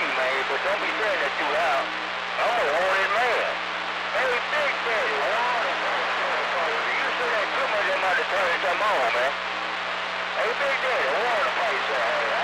you, man, but don't be saying that too loud. I'm a wanted man. Hey, Big Daddy, wanted man. If you say that too much, I'm about to turn something on, man. Hey, Big Daddy, wanted a place out here.